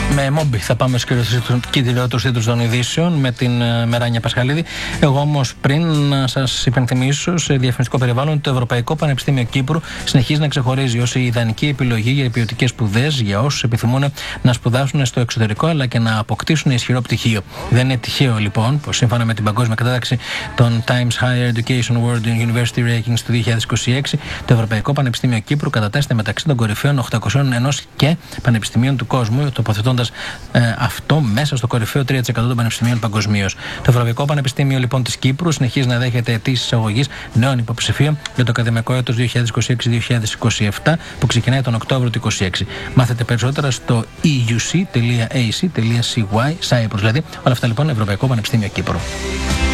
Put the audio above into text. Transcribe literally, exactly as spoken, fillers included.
Με Μόμπι θα πάμε στους κυριότερους τίτλους των ειδήσεων με την Μεράνια Πασχαλίδη. Εγώ όμως πριν να σας υπενθυμίσω σε διαφημιστικό περιβάλλον ότι το Ευρωπαϊκό Πανεπιστήμιο Κύπρου συνεχίζει να ξεχωρίζει ως η ιδανική επιλογή για ποιοτικές σπουδές για όσους επιθυμούν να σπουδάσουν στο εξωτερικό αλλά και να αποκτήσουν ισχυρό πτυχίο. Δεν είναι τυχαίο λοιπόν πως σύμφωνα με την παγκόσμια κατάταξη των Times Higher Education World University Rankings του δύο χιλιάδες είκοσι έξι, το Ευρωπαϊκό Πανεπιστήμιο Κύπρου κατατάσσεται μεταξύ των κορυφαίων οκτακοσίων ένα και πανεπιστημίων του κόσμου, τοποθετώντας ε, αυτό μέσα στο κορυφαίο τρία τοις εκατό των πανεπιστημίων παγκοσμίως. Το Ευρωπαϊκό Πανεπιστήμιο λοιπόν της Κύπρου συνεχίζει να δέχεται αιτήσεις εισαγωγής νέων υποψηφίων για το ακαδημαϊκό έτος δύο χιλιάδες είκοσι έξι δύο χιλιάδες είκοσι επτά που ξεκινάει τον Οκτώβριο του είκοσι έξι. Μάθετε περισσότερα στο ι γιου σι τελεία έι σι τελεία σι γουάι, Cyprus δηλαδή. Όλα αυτά λοιπόν Ευρωπαϊκό Πανεπιστήμιο Κύπρου.